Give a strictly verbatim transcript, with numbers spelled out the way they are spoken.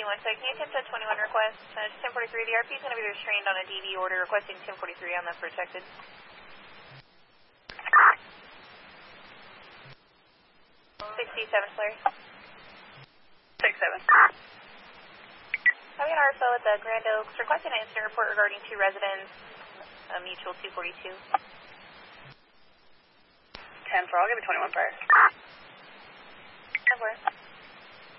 twenty-one, so can you attempt a twenty-one request? Uh, ten forty-three, the R P is going to be restrained on a D V order requesting ten forty-three on the protected. sixty-seven, Larry. six seven. Having an R F O at the Grand Oaks requesting an incident report regarding two residents, uh, mutual two forty-two. ten four, I'll give it twenty-one prior. ten four.